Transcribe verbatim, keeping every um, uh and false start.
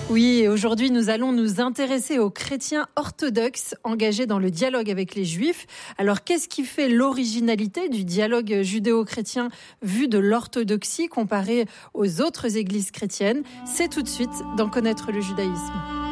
Oui, et aujourd'hui, nous allons nous intéresser aux chrétiens orthodoxes engagés dans le dialogue avec les juifs. Alors, qu'est-ce qui fait l'originalité du dialogue judéo-chrétien vu de l'orthodoxie comparé aux autres églises chrétiennes ? C'est tout de suite d'en connaître le judaïsme.